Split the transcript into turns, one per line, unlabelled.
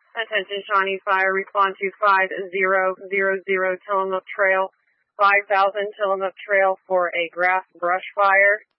Attention Shawnee Fire, respond to 5000 Tillamook Trail, 5000 Tillamook Trail for a grass brush fire.